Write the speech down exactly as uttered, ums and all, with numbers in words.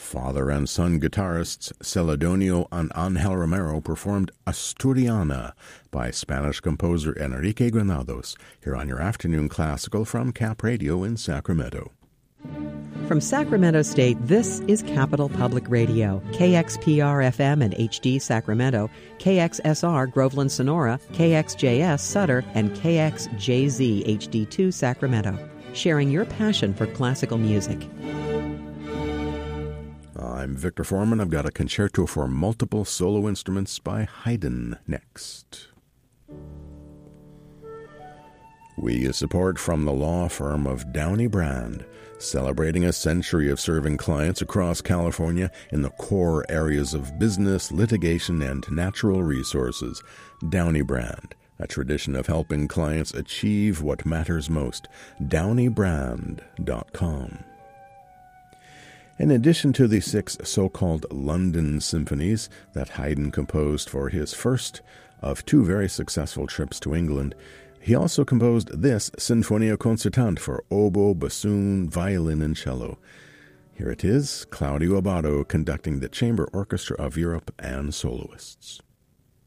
Father and son guitarists Celedonio and Angel Romero performed Asturiana by Spanish composer Enrique Granados here on your afternoon classical from Cap Radio in Sacramento. From Sacramento State, this is Capital Public Radio, K X P R F M and H D Sacramento, K X S R Groveland Sonora, K X J S Sutter, and K X J Z H D two Sacramento, sharing your passion for classical music. I'm Victor Foreman. I've got a concerto for multiple solo instruments by Haydn next. We get support from the law firm of Downey Brand, celebrating a century of serving clients across California in the core areas of business, litigation, and natural resources. Downey Brand, a tradition of helping clients achieve what matters most. downey brand dot com. In addition to the six so-called London symphonies that Haydn composed for his first of two very successful trips to England, he also composed this Sinfonia Concertante for oboe, bassoon, violin, and cello. Here it is, Claudio Abbado conducting the Chamber Orchestra of Europe and soloists.